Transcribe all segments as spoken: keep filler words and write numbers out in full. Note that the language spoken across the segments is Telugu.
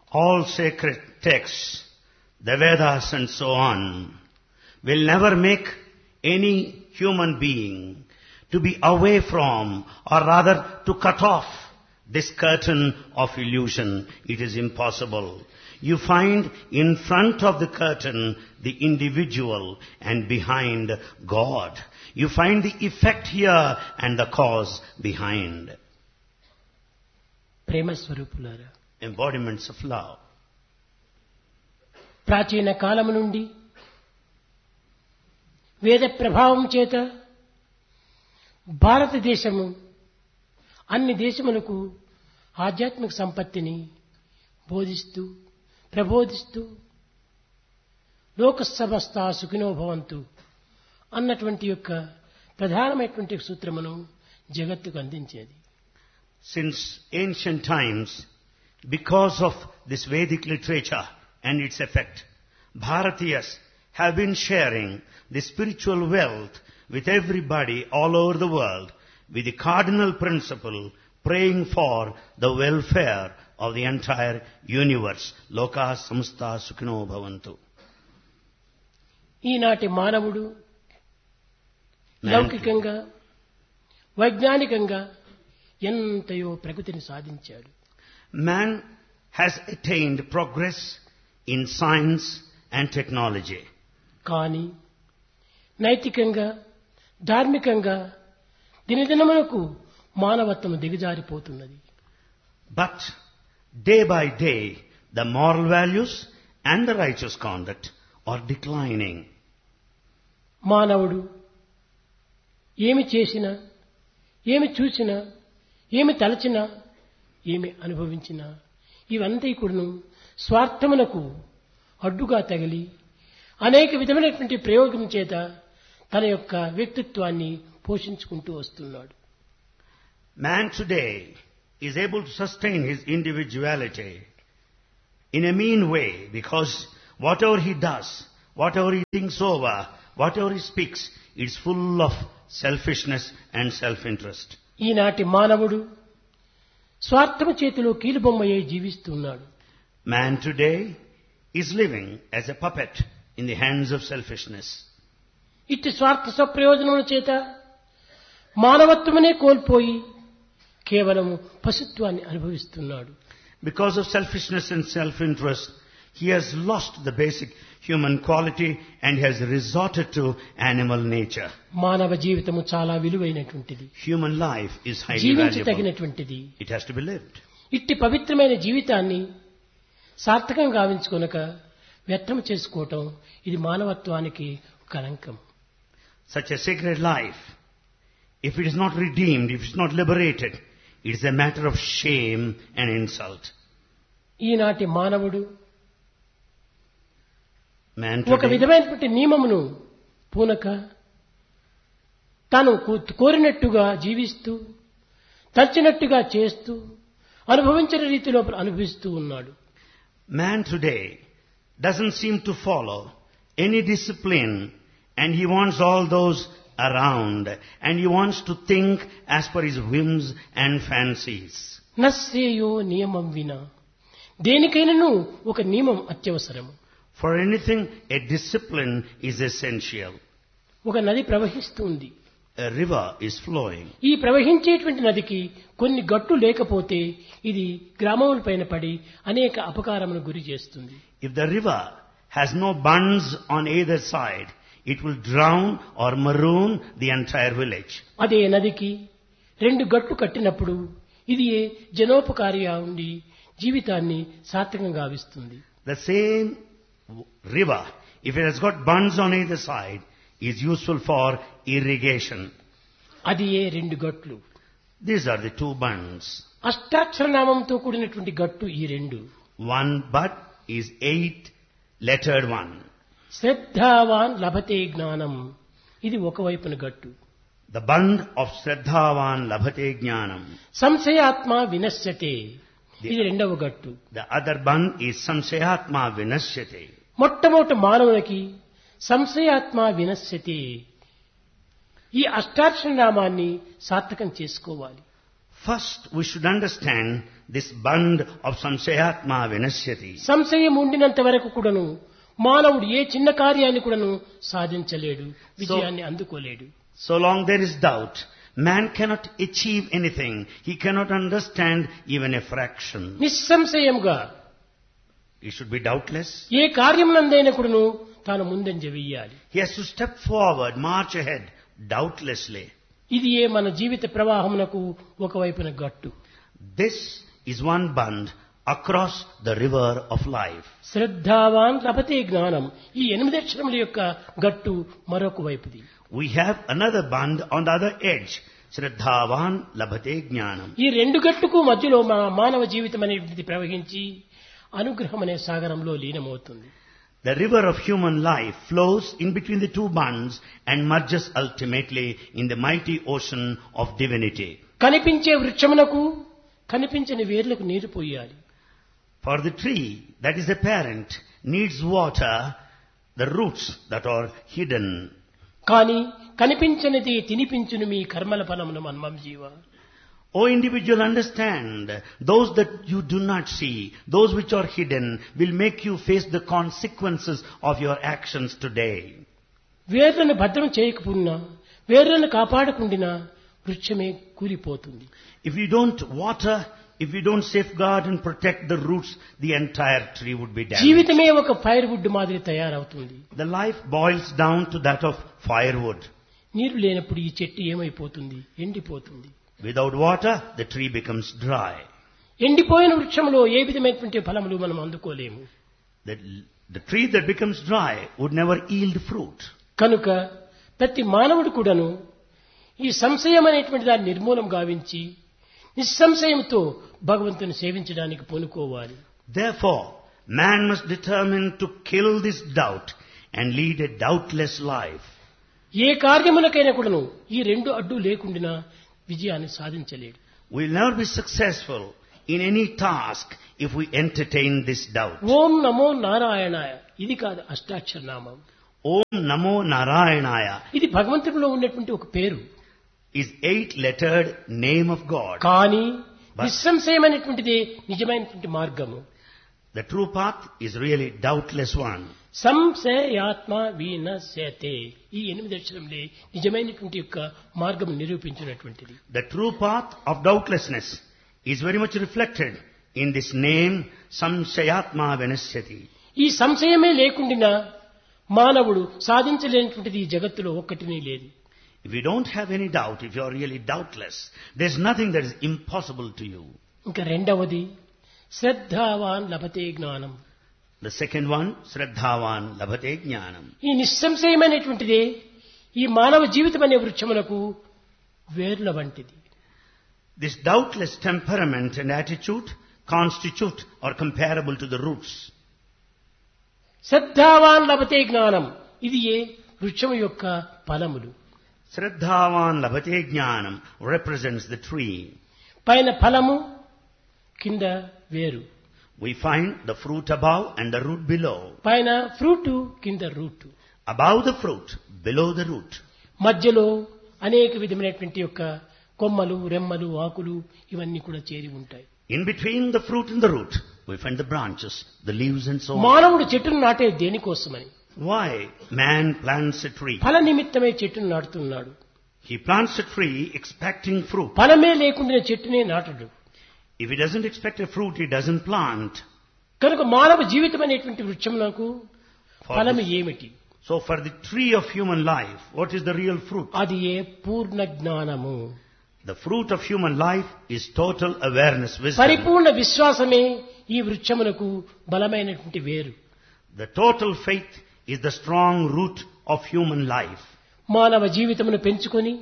all sacred texts, the Vedas and so on, will never make any human being to be away from, or rather to cut off this curtain of illusion. It is impossible. You find in front of the curtain the individual and behind God. You find the effect here and the cause behind. ప్రేమ స్వరూపులారా, Embodiments of love. ప్రాచీన కాలము నుండి వేద ప్రభావం చేత భారతదేశము అన్ని దేశములకు ఆధ్యాత్మిక సంపత్తిని బోధిస్తూ ప్రబోధిస్తూ లోక సమస్త సుఖినో భవంతు అన్నటువంటి యొక్క ప్రధానమైనటువంటి సూత్రమును జగత్తుకు అందించేది. Since ancient times, because of this Vedic literature and its effect, Bharatiyas have been sharing the spiritual wealth with everybody all over the world with the cardinal principle praying for the welfare of the entire universe. Loka samasta sukhino bhavantu. ఈనాటి మానవుడు లౌకికంగా వైజ్ఞానికంగా ఎంతయో ప్రగతిని సాధించాడు. Man has attained progress in science and technology. కానీ నైతికంగా ధార్మికంగా దినదినమునకు మానవత్వం దిగజారిపోతున్నది. But day by day, the moral values and the righteous conduct are declining. మానవుడు ఏమి చేసినా, ఏమి చూసినా, ఏమి తలచినా, ఏమి అనుభవించినా ఇవంతా కూడాను స్వార్థమునకు అడ్డుగా తగిలి అనేక విధమైనటువంటి ప్రయోగం చేత తన యొక్క వ్యక్తిత్వాన్ని పోషించుకుంటూ వస్తున్నాడు. Man today is able to sustain his individuality in a mean way because whatever he does, whatever he thinks over, whatever he speaks, it's full of selfishness and self-interest. ఈనాటి మానవుడు స్వార్థము చేతిలో కీలుబొమ్మయ్యి జీవిస్తున్నాడు. Man today is living as a puppet in the hands of selfishness. ఇట్టి స్వార్థ స్వప్రయోజనముల చేత మానవత్వమనే కోల్పోయి కేవలం పశుత్వాన్ని అనుభవిస్తున్నాడు. Because of selfishness and self-interest, he has lost the basic human quality and has resorted to animal nature. మానవ జీవితము చాలా విలువైనటువంటిది. Human life is highly valuable. జీవించదగినటువంటిది. It has to be lived. ఇట్టి పవిత్రమైన జీవితాన్ని సార్థకంగా గావించుకొనక వ్యర్థం చేసుకోవటం ఇది మానవత్వానికి కళంకం. Such a sacred life, if it is not redeemed, if it is not liberated, it is a matter of shame and insult. ఈనాటి మానవుడు Man ఒక today, విధమైనటువంటి నియమమును పూనక తాను కోరినట్టుగా జీవిస్తూ తచ్చినట్టుగా చేస్తూ అనుభవించిన రీతిలో అనుభవిస్తూ ఉన్నాడు. man today doesn't seem to follow any discipline, and he wants all those around, and he wants to think as per his whims and fancies. నశ్రేయో నియమం వినా, దేనికైనాను ఒక నియమం అత్యవసరము. For anything, a discipline is essential. ఒక నది ప్రవహిస్తుంది. A river is flowing. ఈ ప్రవహించేటువంటి నదికి కొన్ని గట్టు లేకపోతే ఇది గ్రామముల పైన పడి అనేక అపకారమును గురి చేస్తుంది. If the river has no bunds on either side, it will drown or maroon the entire village. అదే నదికి రెండు గట్టు కట్టినప్పుడు ఇది జనోపకారిగా ఉండి జీవితాన్ని సార్థకంగా గావిస్తుంది. The same river, if it has got bunds on either side, is useful for irrigation. అది ఏ రెండు గట్లు. These are the two bunds. అష్టాక్షర నామంతో కూడినటువంటి గట్టు ఈ రెండు. One bud is eight lettered one. శ్రద్ధావాన్ లభతే జ్ఞానం, ఇది ఒకవైపున గట్టు. The bund of Shraddhavan Labhate Jnanam. సంశయాత్మ వినశ్యతే, ఇది రెండవ గట్టు. The other bund is Samsayatma Vinashyate. మొట్టమొదటి మానవునికి సంశయాత్మ వినశ్యతే, ఈ అష్టాక్షర నామాన్ని సార్థకం చేసుకోవాలి. First, we should understand this band of samsayatma vinasyati. సంశయం ఉండినంత వరకు కూడాను మానవుడు ఏ చిన్న కార్యాన్ని కూడాను సాధించలేడు, విజయాన్ని అందుకోలేడు. So long there is doubt, man cannot achieve anything. He cannot understand even a fraction. నిస్సంశయముగా He should be doubtless. ఏ కార్యమునందైనా కూడాను తాను ముందంజ వెయ్యాలి. He has to step forward, march ahead, doubtlessly. ఇది ఏ మన జీవిత ప్రవాహమునకు ఒకవైపున గట్టు. This is one band across the river of life. శ్రద్ధావాన్ లభతే జ్ఞానం, ఈ ఎనిమిది అక్షరముల యొక్క గట్టు మరొక వైపుది. We have another band on the other edge. Shraddhavan labhate jnanam. ఈ రెండు గట్టుకు మధ్యలో మన మానవ జీవితం అనేది ప్రవహించి అనుగ్రహం అనే సాగరంలో లీనమవుతుంది. The river of human life flows in between the two bands and merges ultimately in the mighty ocean of divinity. కనిపించే వృక్షమునకు కనిపించని వేర్లకు నీరు పోయాలి. For the tree that is apparent needs water, the roots that are hidden. కానీ కనిపించనిది తినిపించును మీ కర్మల ఫలమును మన్మం జీవ. O individual, understand, those that you do not see, those which are hidden, will make you face the consequences of your actions today. వేర్లను భద్రం చేయకపోయినా, వేర్లను కాపాడకుండినా వృక్షమే కూలిపోతుంది. If you don't water, if you don't safeguard and protect the roots, the entire tree would be damaged. జీవితమే ఒక ఫైర్ వుడ్ మాదిరి తయారవుతుంది. The life boils down to that of firewood. నీరు లేనప్పుడు ఈ చెట్టు ఏమైపోతుంది? ఎండిపోతుంది. Without water, the tree becomes dry. ఎండిపోయిన వృక్షంలో ఏ విధమైనటువంటి ఫలములు మనం అందుకోలేము. The, the tree that becomes dry would never yield fruit. కనుక ప్రతి మానవుడు కూడాను ఈ సంశయం అనేటువంటి దాన్ని నిర్మూలం గావించి నిస్సంశయంతో భగవంతుని సేవించడానికి పూనుకోవాలి. Therefore, man must determine to kill this doubt and lead a doubtless life. ఏ కార్యములకైనా కూడాను ఈ రెండు అడ్డు లేకుండా విజయాన్ని సాధించలేడు. We will never be successful in any task if we entertain this doubt. ఓం నమో నారాయణాయ, ఇది కాదు అష్టాక్షర నామం. Om Namo Narayanaya ఇది భగవంతుడిలో ఉన్నటువంటి ఒక పేరు, is eight-lettered name of God. కానీ నిస్సంశయమైనటువంటిది నిజమైనటువంటి మార్గము. The true path is really doubtless one. సంశయాత్మ వినశ్యతే, ఈ ఎనిమిది అక్షరములే నిజమైనటువంటి యొక్క మార్గం నిరూపించినటువంటిది. The true path of doubtlessness is very much reflected in this name Samshayatma Vinasyati. ఈ సంశయమే లేకుండా మానవుడు సాధించలేనటువంటిది ఈ జగత్తులో ఒక్కటినీ లేదు. If you don't have any doubt, if you are really doubtless, there is nothing that is impossible to you. ఇంకా రెండవది శ్రద్ధావాన్ లభతే జ్ఞానం. The second one, Shraddhavan Labhate Jnanam. ఈ నిస్సంశయమైనటువంటిదే ఈ మానవ జీవితం అనే వృక్షమునకు వేర్ల వంటిది. This doubtless temperament and attitude constitute or comparable to the roots. శ్రద్ధావాన్ లభతే జ్ఞానం, ఇది ఏ వృక్షము యొక్క ఫలములు. Shraddhavan Labhate Jnanam represents the tree. పైన ఫలము, కింద వేరు. We find the fruit above and the root below. పైన ఫ్రూట్, కింద route. Above the fruit, below the root. మధ్యలో అనేక విధమైనటువంటి యొక్క కొమ్మలు, రెమ్మలు, ఆకులు ఇవన్నీ కూడా చేరి ఉంటాయి. In between the fruit and the root, we find the branches, the leaves and so on. మానవుడు చెట్టును నాటే దేనికోసమని? Why man plants a tree? ఫల నిమిత్తమే చెట్టును నాటుతున్నాడు. He plants a tree expecting fruit. ఫలమే లేకుండా చెట్టునే నాటడు. If he doesn't expect a fruit, he doesn't plant. కనుక మానవ జీవితం అనేటువంటి వృక్షమునకు ఫలము ఏమిటి? So for the tree of human life, what is the real fruit? అది ఏ పూర్ణ జ్ఞానము. The fruit of human life is total awareness, wisdom. పరిపూర్ణ విశ్వాసమే ఈ వృక్షమునకు బలమైనటువంటి వేరు. The total faith is the strong root of human life. మానవ జీవితమును పెంచుకొని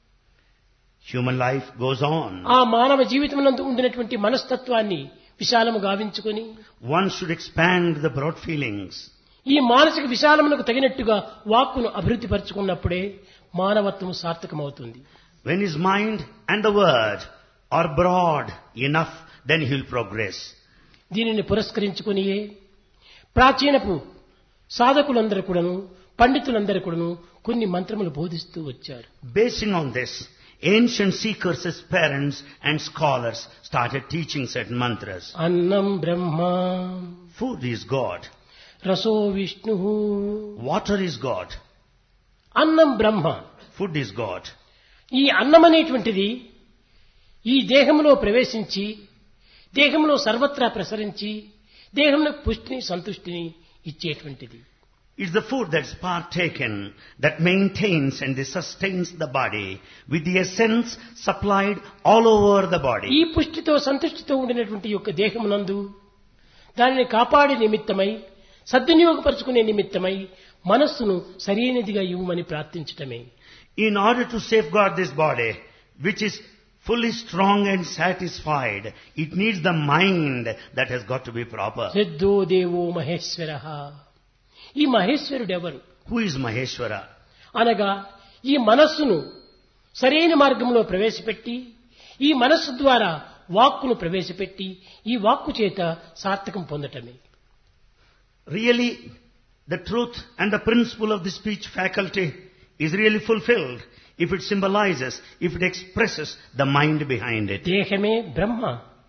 Human life goes on. ఆ మానవ జీవితమునందు ఉండినటువంటి మనస్తత్వాన్ని విశాలము గావించుకొని One should expand the broad feelings. ఈ మానసిక విశాలమునకు తగినట్టుగా వాక్కును అభివృద్ధి పరుచుకున్నప్పుడే మానవత్వము సార్థకమవుతుంది. When his mind and the word are broad enough, then he will progress. దీనిని పురస్కరించుకొనియే ప్రాచీనపు సాధకులందరూ కూడాను, పండితులందరూ కూడాను కొన్ని మంత్రములు బోధిస్తూ వచ్చారు. Basing on this, Ancient seekers as parents and scholars started teaching certain mantras. అన్నం బ్రహ్మ, Food is God. రసో Vishnu. Water is God. అన్నం బ్రహ్మ. Food is God. ఈ అన్నం అనేటువంటిది ఈ దేహంలో ప్రవేశించి దేహంలో సర్వత్రా ప్రసరించి దేహంలో పుష్టిని సంతుష్టిని ఇచ్చేటువంటిది. It's the food that's partaken that maintains and sustains the body with the essence supplied all over the body. ఈ పుష్టితో సంతుష్టితో ఉండినటువంటి యొక్క దేహమునందు దానిని కాపాడే నిమిత్తమై సద్వినియోగపరుచుకునే నిమిత్తమై మనస్సును సరైనదిగా ఇవ్వమని ప్రార్థించటమే. In order to safeguard this body, which is fully strong and satisfied, it needs the mind that has got to be proper. Sidho దేవో మహేశ్వరః. ఈ మహేశ్వరుడు ఎవరు? Who is Maheshwara? అనగా ఈ మనస్సును సరైన మార్గంలో ప్రవేశపెట్టి ఈ మనస్సు ద్వారా వాక్కును ప్రవేశపెట్టి ఈ వాక్కు చేత సార్థకం పొందటమే. Really, the truth and the principle of the speech faculty is really fulfilled if it symbolizes, if it expresses the mind behind it. దేహమే బ్రహ్మ.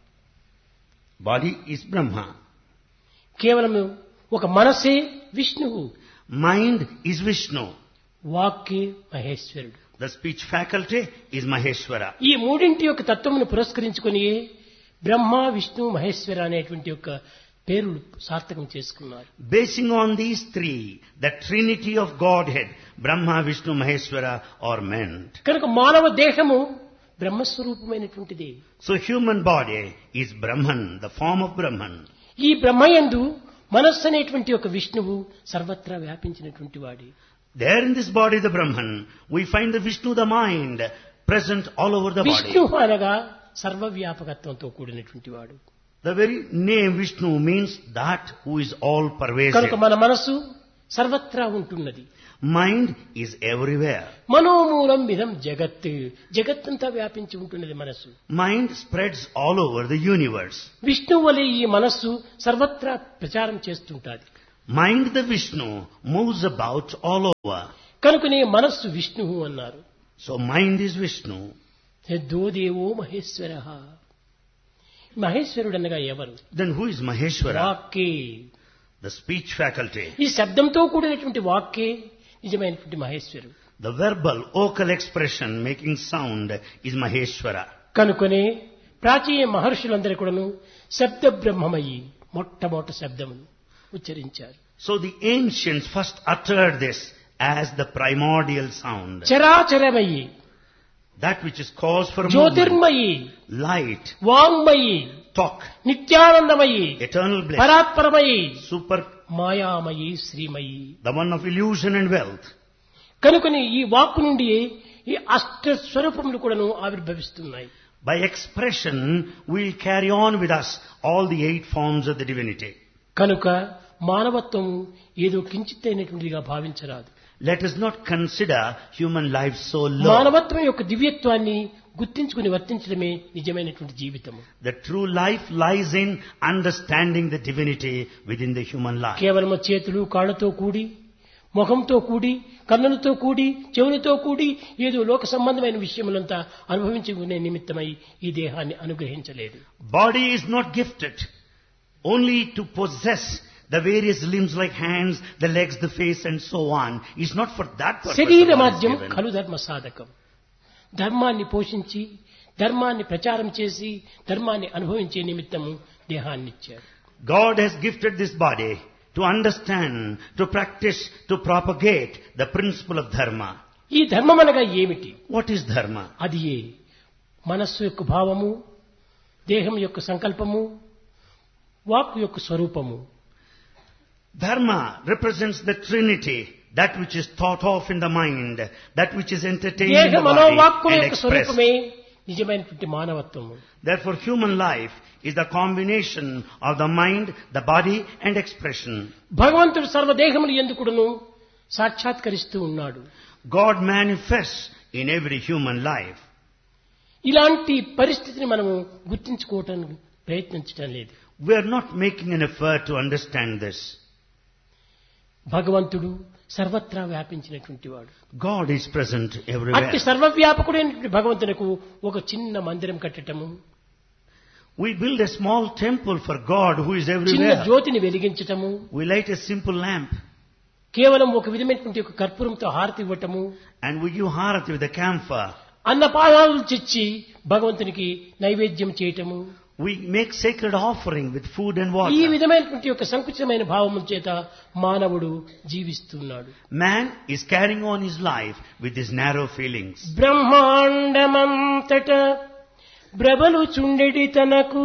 Body is Brahma. కేవలం ఒక మనసే విష్ణువు. Mind is Vishnu. వాక్కే మహేశ్వరుడు. The speech faculty is Maheshwara. ఈ మూడింటి యొక్క తత్వమును పురస్కరించుకొని బ్రహ్మ విష్ణు మహేశ్వర అనేటువంటి యొక్క పేరులు సార్థకం చేసుకున్నారు. Basing on these three, the trinity of Godhead, Brahma, Vishnu, Maheshwara are meant. కనుక మానవ దేహము బ్రహ్మస్వరూపమైనటువంటిది. So human body is Brahman, the form of Brahman. ఈ బ్రహ్మయందు మనస్సు అనేటువంటి ఒక విష్ణువు సర్వత్రా వ్యాపించినటువంటి వాడి. There in this body, the Brahman, we find the Vishnu, the mind, present all over the body. Vishnu అనగా సర్వవ్యాపకత్వంతో కూడినటువంటి వాడు. The very name Vishnu means that who is all pervasive. కనుక మన మనస్సు సర్వత్రా ఉంటున్నది. Mind is everywhere. మనోమూలం విధం జగత్. జగత్తంతా వ్యాపించి ఉంటున్నది మనస్సు. Mind spreads all over the universe. విష్ణువు వలె ఈ మనస్సు సర్వత్రా ప్రచారం చేస్తుంటాది. Mind, the Vishnu, moves about all over. కనుకనే మనస్సు విష్ణువు అన్నారు. So mind is Vishnu. Sidho దేవో మహేశ్వరః. మహేశ్వరుడు అనగా ఎవరు? Then who is Maheshwara? వాక్కే. The speech faculty. ఈ శబ్దంతో కూడినటువంటి వాక్కే నిజమైనటువంటి మహేశ్వరుడు. The verbal, vocal expression making sound is Maheshwara. కనుకనే ప్రాచీన మహర్షులందరూ కూడాను శబ్ద బ్రహ్మమయి మొట్టమొదటి శబ్దమును ఉచ్చరించారు. So the ancients first uttered this as the primordial sound. చరాచరమయి, That which is cause for movement, Jyotirmayi, light, వాంగ్మయి, talk, నిత్యానందమయి, eternal bliss, పరాత్పరమయి, super, మాయామయి, Srimayi. the one of illusion and wealth. కనుకని ఈ వాక్కు నుండి ఈ అష్ట స్వరూపములు కూడాను ఆవిర్భవిస్తున్నాయి. By expression, we'll carry on with us all the eight forms of the divinity. కనుక మానవత్వం ఏదో కించిత్తైనటువంటిదిగా భావించరాదు. Let us not consider human life so low. మానవత్వం యొక్క దివ్యత్వాన్ని గుర్తించుకుని వర్తించడమే నిజమైనటువంటి జీవితము. The true life lies in understanding the divinity within the human life. కేవలం చేతులు కాళ్ళతో కూడి, ముఖంతో కూడి, కన్నులతో కూడి, చెవులతో కూడి ఏదో లోక సంబంధమైన విషయములంతా అనుభవించుకునే నిమిత్తమై ఈ దేహాన్ని అనుగ్రహించలేదు. Body is not gifted only to possess the various limbs like hands, the legs, the face and so on. It's not for that purpose. శరీర that one is మాధ్యం given. ఖలు ధర్మ సాధకం. ధర్మాన్ని పోషించి ధర్మాన్ని ప్రచారం చేసి ధర్మాన్ని అనుభవించే నిమిత్తము దేహాన్ని ఇచ్చారు. God has gifted this body to understand, to practice, to propagate the principle of dharma. ఈ ధర్మం అనగా ఏమిటి? What is dharma? అది ఏ మనస్సు యొక్క భావము, దేహం యొక్క సంకల్పము, వాక్కు యొక్క స్వరూపము. Dharma represents the trinity, that which is thought of in the mind, that which is entertained in దేహ the మనోవాక్కుల body and యొక్క expressed. స్వరూపమే నిజమైనటువంటి మానవత్వము. Therefore, human life is the combination of the mind, the body and expression. భగవంతుడు సర్వదేహములు ఎందుకును సాక్షాత్కరిస్తూ ఉన్నాడు. God manifests in every human life. ఇలాంటి పరిస్థితిని మనము గుర్తించుకోవటానికి ప్రయత్నించడం లేదు. We are not making an effort to understand this. భగవంతుడు సర్వత్రా వ్యాపించినటువంటి వాడు. God is present అట్టి everywhere. సర్వవ్యాపకుడైనటువంటి భగవంతునకు ఒక చిన్న మందిరం కట్టటము, We build a small temple for God who is చిన్న everywhere. జ్యోతిని వెలిగించటము, We light a simple lamp కేవలం ఒక విధమైనటువంటి ఒక కర్పూరంతో హారతి ఇవ్వటము, and we give harati with a camphor. అన్నపానాలు చిచ్చి భగవంతునికి నైవేద్యం చేయటము, We make sacred offering with food and ఈ water. విధమైనటువంటి ఒక సంకుచితమైన భావము చేత మానవుడు జీవిస్తున్నాడు. Man is carrying on his life with his narrow feelings. బ్రహ్మాండమంతట బ్రబలు చుండెడి తనకు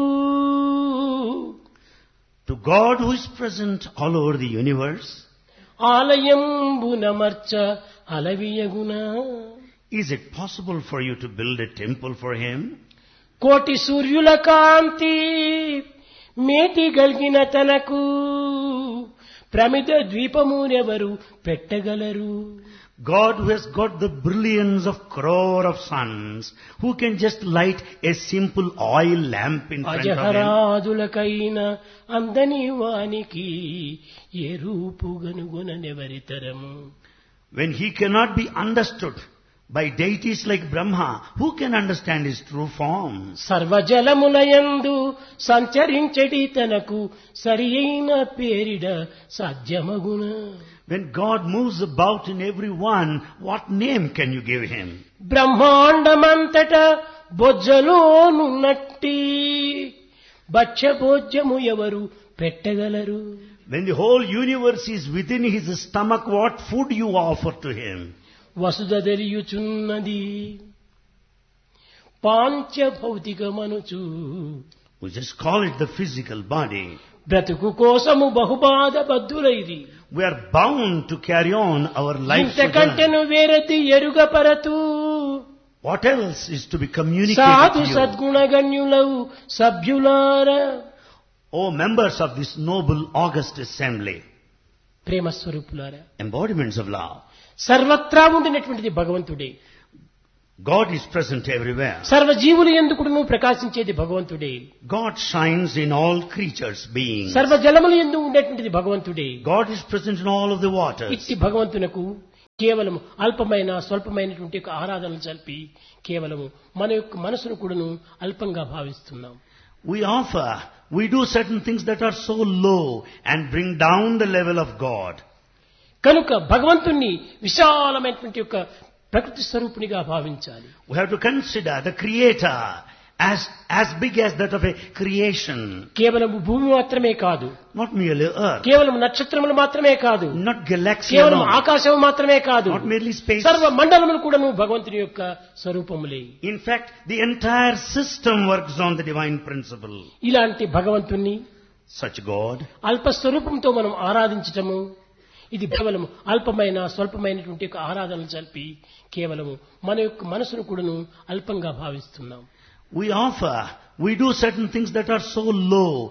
To God who is present all over the universe, ఆలయంబునమర్చ అలవియగునా, is it possible for you to build a temple for him? కోటి సూర్యుల కాంతి మేటి గల్గిన తనకు ప్రమిద ద్వీపమునెవరు పెట్టగలరు. God who has got the brilliance of crore of suns, who can just light a simple oil lamp in front of him. అజహరాదులకైన అందని వానికి ఏ రూపుగనుగొనెవరితరము. When he cannot be understood by deities like Brahma, who can understand his true form? సర్వజలములయందు సంచరించడి తనకు సరి అయిన పేరిడ సాధ్యమగున. When God moves about in everyone, what name can you give him? బ్రహ్మాండమంతట బొజ్జలోనున్నట్టి భక్ష్యభోజ్యము ఎవరు పెట్టగలరు. When the whole universe is within his stomach, what food you offer to him? Vasudha తెలియుచున్నది పాంచభౌతికమనుచు, We just call it the physical body. బ్రతుకు కోసము బహుబాధ బద్ధులైది. We are bound to carry on our life. ఇంతకంటెను వేరది ఎరుగపరతు What else is to be communicated సాధు to you? సద్గుణగణ్యులవు సభ్యులార. O members of this noble august assembly, ప్రేమ స్వరూపులారా, embodiments of love, సర్వత్రా ఉండినటువంటిది భగవంతుడే. God is present everywhere. సర్వజీవులు ఎందుకును ప్రకాశించేది భగవంతుడే. God shines in all creatures, beings. సర్వజలములు ఎందు ఉండేటువంటిది భగవంతుడే. God is present in all of the waters. ఇట్టి భగవంతునకు కేవలం అల్పమైన స్వల్పమైనటువంటి ఒక ఆరాధనలు జరిపి కేవలము మన యొక్క మనసును కూడాను అల్పంగా భావిస్తున్నాం. We offer, we do certain things that are so low and bring down the level of God. కనుక భగవంతుణ్ణి విశాలమైనటువంటి ఒక ప్రకృతి స్వరూపునిగా భావించాలి. We have to consider the Creator as, as big as that of a creation. కేవలం భూమి మాత్రమే కాదు, Not merely earth, కేవలం నక్షత్రములు మాత్రమే కాదు, not galaxy కేవలం alone, ఆకాశం మాత్రమే కాదు, not merely space. సర్వ మండలములు కూడాను భగవంతుని యొక్క స్వరూపములే. In fact, the entire system works on the divine principle. ఇలాంటి భగవంతుణ్ణి Such God, అల్ప స్వరూపంతో మనం ఆరాధించటము, ఇది కేవలం అల్పమైన స్వల్పమైనటువంటి ఒక ఆరాధనలు జరిపి కేవలము మన యొక్క మనసును కూడాను అల్పంగా భావిస్తున్నాం. we offer, we do certain things that are so low